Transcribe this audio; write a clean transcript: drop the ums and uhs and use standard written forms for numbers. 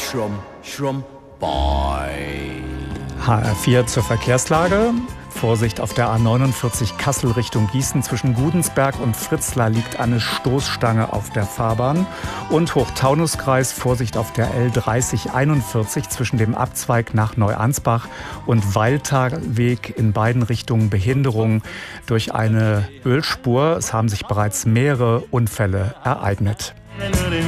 Boy. HR4 zur Verkehrslage. Vorsicht auf der A49 Kassel Richtung Gießen. Zwischen Gudensberg und Fritzlar liegt eine Stoßstange auf der Fahrbahn. Und Hochtaunuskreis, Vorsicht auf der L3041 zwischen dem Abzweig nach Neuansbach und Weiltalweg, in beiden Richtungen Behinderung durch eine Ölspur. Es haben sich bereits mehrere Unfälle ereignet.